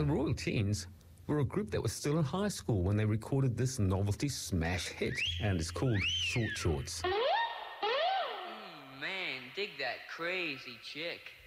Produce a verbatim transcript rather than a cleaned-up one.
the Royal Teens were a group that was still in high school when they recorded this novelty smash hit, and it's called Short Shorts. Mm, man, dig that crazy chick.